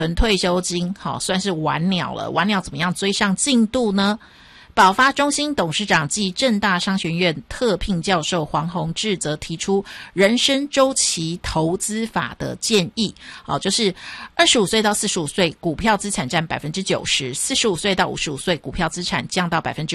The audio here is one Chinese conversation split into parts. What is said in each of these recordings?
存退休金，好，算是晚鸟了。晚鸟怎么样追上进度呢？保发中心董事长暨政大商学院特聘教授黄宏志则提出人生周期投资法的建议，就是25岁到45岁股票资产占 90%，45岁到55岁股票资产降到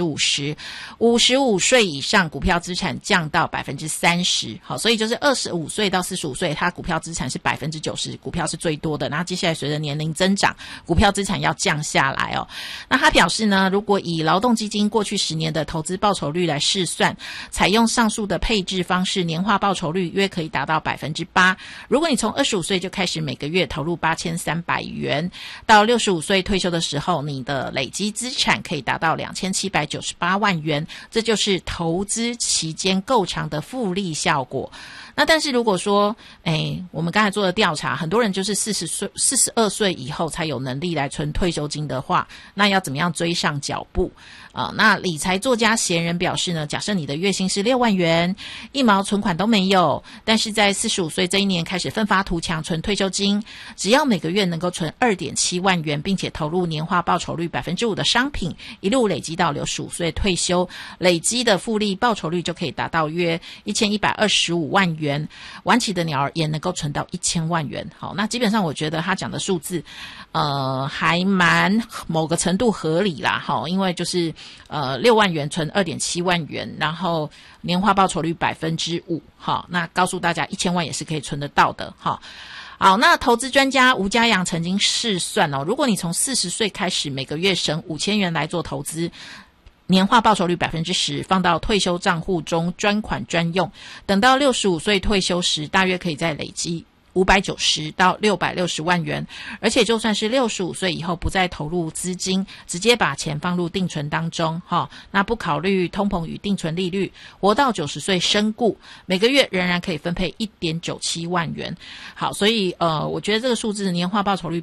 50%，55岁以上股票资产降到 30%， 好，所以就是25岁到45岁他股票资产是 90%， 股票是最多的，然后接下来随着年龄增长股票资产要降下来哦。那他表示呢，如果以劳动基金过去10年的投资报酬率来试算，采用上述的配置方式，年化报酬率约可以达到 8%。 如果你从25岁就开始每个月投入8300元，到65岁退休的时候，你的累积资产可以达到2798万元，这就是投资期间够长的复利效果。那但是如果说我们刚才做的调查，很多人就是42岁以后才有能力来存退休金的话，那要怎么样追上脚步那理财作家闲人表示呢，假设你的月薪是6万元，1毛存款都没有，但是在45岁这一年开始奋发图强存退休金，只要每个月能够存 2.7 万元，并且投入年化报酬率 5% 的商品，一路累积到65岁退休，累积的复利报酬率就可以达到约1125万元，晚期的鸟儿也能够存到1000万元。好，那基本上我觉得他讲的数字还蛮某个程度合理啦，因为就是6万元存 2.7 万元，然后年化报酬率 5%， 那告诉大家1000万也是可以存得到的。好，那投资专家吴家阳曾经试算如果你从40岁开始每个月省5000元来做投资，年化报酬率 10%， 放到退休账户中专款专用，等到65岁退休时，大约可以再累积590到660万元，而且就算是65岁以后不再投入资金，直接把钱放入定存当中那不考虑通膨与定存利率，活到90岁身故，每个月仍然可以分配 1.97 万元。好，所以我觉得这个数字年化报酬率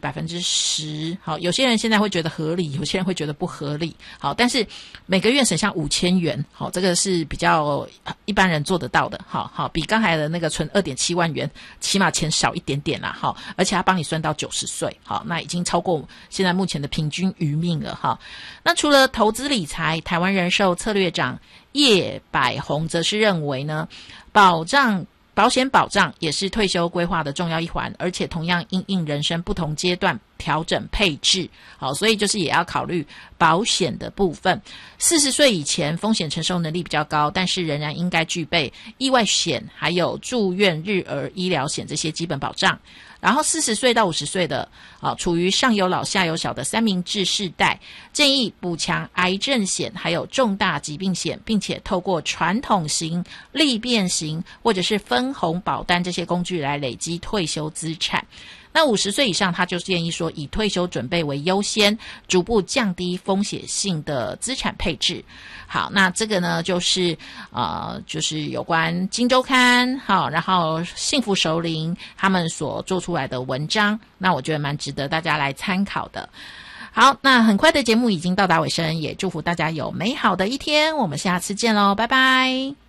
10%， 好，有些人现在会觉得合理，有些人会觉得不合理。好，但是每个月省下5000元，好，这个是比较一般人做得到的。好，比刚才的那个存 2.7 万元起码钱少一点点啦，而且他帮你算到90岁，好，那已经超过现在目前的平均余命了哈。那除了投资理财，台湾人寿策略长叶百宏则是认为呢，保险保障也是退休规划的重要一环，而且同样因应人生不同阶段调整配置。好，所以就是也要考虑保险的部分。40岁以前风险承受能力比较高，但是仍然应该具备意外险还有住院日额医疗险这些基本保障。然后40岁到50岁的处于上有老下有小的三明治世代，建议补强癌症险还有重大疾病险，并且透过传统型、利变型或者是分红保单这些工具来累积退休资产。那50岁以上，他就建议说以退休准备为优先，逐步降低风险性的资产配置。好，那这个呢就是有关金周刊然后幸福熟龄他们所做出来的文章，那我觉得蛮值得大家来参考的。好，那很快的节目已经到达尾声，也祝福大家有美好的一天，我们下次见咯，拜拜。